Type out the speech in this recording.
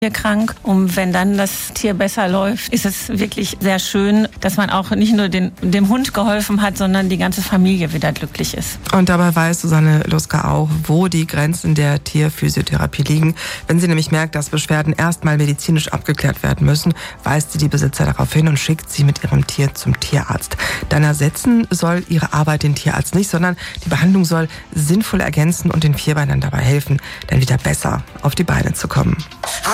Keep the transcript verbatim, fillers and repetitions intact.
krank. Und wenn dann das Tier besser läuft, ist es wirklich sehr schön, dass man auch nicht nur den, dem Hund geholfen hat, sondern die ganze Familie wieder glücklich ist. Und dabei weiß Susanne Luska auch, wo die Grenzen der Tierphysiotherapie liegen. Wenn sie nämlich merkt, dass Beschwerden erstmal medizinisch abgeklärt werden müssen, weist sie die Besitzer darauf hin und schickt sie mit ihrem Tier zum Tierarzt. Dann ersetzen soll ihre Arbeit den Tierarzt nicht, sondern die Behandlung soll sinnvoll ergänzen und den Vierbeinern dabei helfen, dann wieder besser auf die Beine zu kommen.